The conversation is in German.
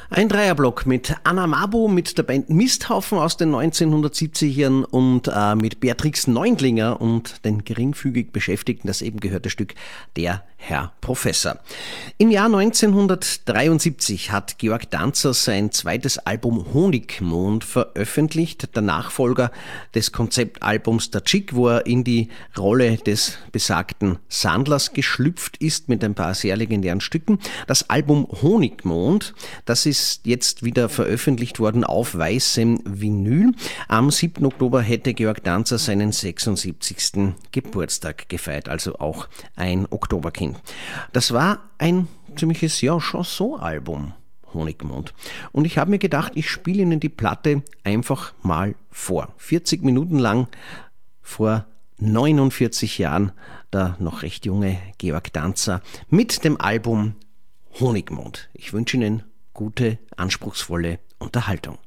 Ein Dreierblock mit Anna Mabo, mit der Band Misthaufen aus den 1970ern und mit Beatrix Neundlinger und den geringfügig Beschäftigten, das eben gehörte Stück Der Herr Professor. Im Jahr 1973 hat Georg Danzer sein zweites Album Honigmond veröffentlicht, der Nachfolger des Konzeptalbums Der Chick, wo er in die Rolle des besagten Sandlers geschlüpft ist mit ein paar sehr legendären Stücken. Das Album Honigmond, das ist jetzt wieder veröffentlicht worden auf weißem Vinyl. Am 7. Oktober hätte Georg Danzer seinen 76. Geburtstag gefeiert, also auch ein Oktoberkind. Das war ein ziemliches Chanson-Album, Honigmond. Und ich habe mir gedacht, ich spiele Ihnen die Platte einfach mal vor. 40 Minuten lang, vor 49 Jahren, der noch recht junge Georg Danzer mit dem Album Honigmond. Ich wünsche Ihnen gute, anspruchsvolle Unterhaltung.